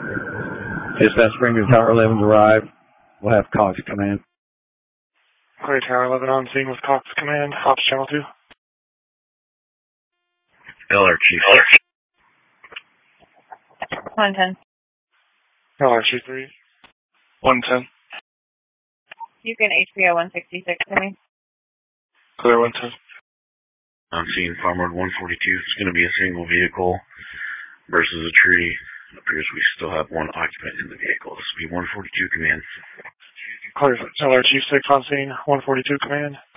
Dispatch Springfield Tower 11's arrived. We'll have Cox come in. Clear Tower 11 on scene with Cox Command. Ops Channel 2. LR Chief. 110. LR Chief 3. 110. You can HBO 166 to me. Clear 110. On scene, Farm Road 142. It's going to be a single vehicle versus a tree. It appears we still have one occupant in the vehicle. This will be 142 command. Clear LR Chief 6 on scene. 142 command.